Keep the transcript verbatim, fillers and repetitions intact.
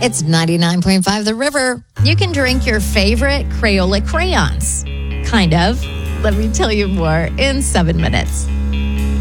It's ninety-nine point five The River. You can drink your favorite Crayola crayons. Kind of. Let me tell you more in seven minutes.